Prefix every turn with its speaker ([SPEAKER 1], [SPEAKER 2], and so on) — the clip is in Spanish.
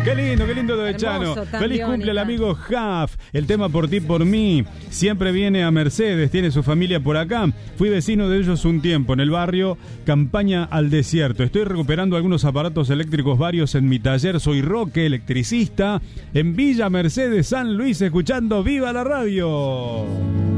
[SPEAKER 1] Qué lindo lo de Chano. Feliz cumple al amigo Jaf. El tema Por ti, por mí. Siempre viene a Mercedes, tiene su familia por acá. Fui vecino de ellos un tiempo en el barrio Campaña al Desierto. Estoy recuperando algunos aparatos eléctricos varios en mi taller. Soy Roque, electricista, en Villa Mercedes, San Luis, escuchando Viva la Radio.